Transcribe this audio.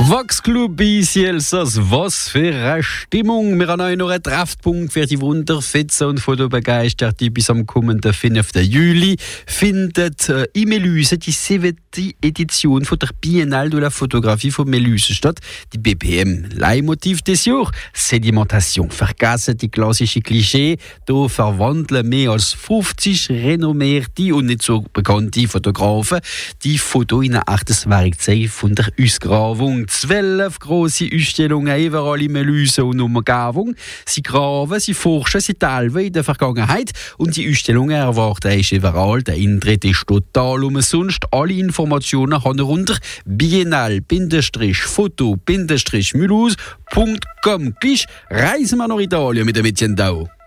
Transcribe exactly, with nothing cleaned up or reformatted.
Vox Club bis jetzt, was für eine Stimmung. Wir haben noch einen Treffpunkt für die Wunderfetzen und Fotobegeisterte bis am kommenden fünften Juli findet äh, in Melüse die siebte Edition von der Biennale de la Photographie von Melüse statt. Die B P M. Leitmotiv des Jahres, Sedimentation. Vergessen die klassischen Klischee. Hier verwandeln mehr als fünfzig renommierte und nicht so bekannte Fotografen die Foto in ein echtes Werkzeug von der Ausgrabung. Zwölf grosse Ausstellungen überall in Melüse und Umgebung. Sie graben, sie forschen, sie teilen in der Vergangenheit und die Ausstellungen erwarten ist überall. Der Eintritt ist total umsonst. Alle Informationen haben ihr unter biennale-foto-mulhouse punkt com. Gleich reisen wir nach Italien mit dem Etienne Dau.